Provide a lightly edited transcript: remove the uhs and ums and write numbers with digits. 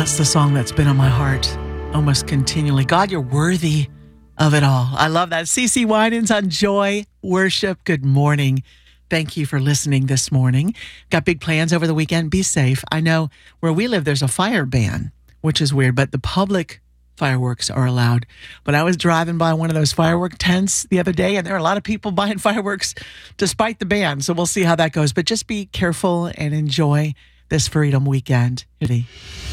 That's the song that's been on my heart almost continually. God, you're worthy of it all. I love that. CeCe Winans on Joy Worship. Good morning. Thank you for listening this morning. Got big plans over the weekend. Be safe. I know where we live, there's a fire ban, which is weird, but the public fireworks are allowed. But I was driving by one of those firework tents the other day, and there are a lot of people buying fireworks despite the ban. So we'll see how that goes. But just be careful and enjoy this Freedom Weekend.